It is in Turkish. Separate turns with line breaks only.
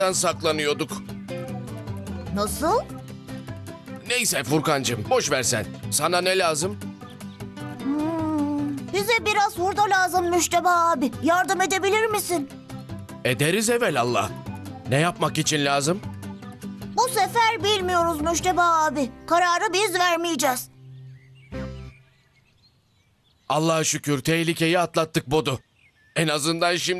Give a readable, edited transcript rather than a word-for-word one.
saklanıyorduk.
Nasıl?
Neyse Furkancığım, boş ver sen. Sana ne lazım?
Bize biraz hurda lazım Müşteba abi. Yardım edebilir misin?
Ederiz evelallah. Ne yapmak için lazım?
Bu sefer bilmiyoruz Müşteba abi. Kararı biz vermeyeceğiz.
Allah'a şükür tehlikeyi atlattık Bodu. En azından şimdi